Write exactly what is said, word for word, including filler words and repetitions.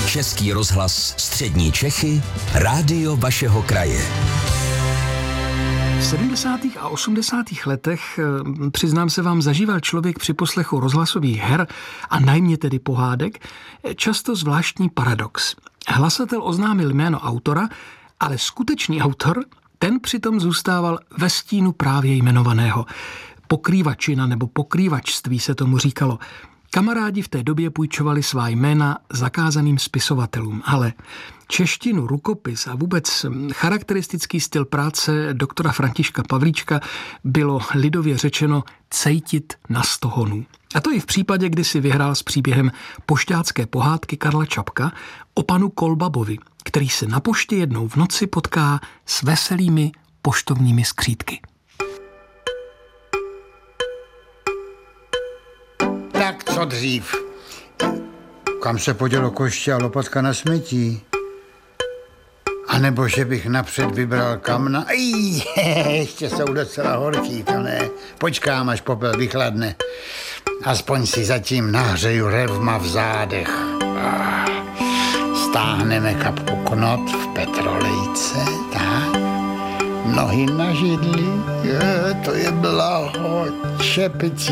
Český rozhlas Střední Čechy, rádio vašeho kraje. V sedmdesátých a osmdesátých letech, přiznám se vám, zažíval člověk při poslechu rozhlasových her a najmě tedy pohádek často zvláštní paradox. Hlasatel oznámil jméno autora, ale skutečný autor, ten přitom zůstával ve stínu právě jmenovaného. Pokrývačina nebo pokrývačství se tomu říkalo. Kamarádi v té době půjčovali svá jména zakázaným spisovatelům, ale češtinu, rukopis a vůbec charakteristický styl práce doktora Františka Pavlíčka bylo lidově řečeno cejtit na stohonu. A to i v případě, kdy si vyhrál s příběhem pošťácké pohádky Karla Čapka o panu Kolbabovi, který se na poště jednou v noci potká s veselými poštovními skřítky. Tak co dřív? Kam se podělo koště a lopatka na smetí? A nebo že bych napřed vybral kamna? Ej, ještě jsou docela horký, to ne. Počkám, až popel vychladne. Aspoň si zatím nahřeju revma v zádech. Stáhneme kapku knot v petrolejce, tak? Nohy na židli, je, to je blaho, čepici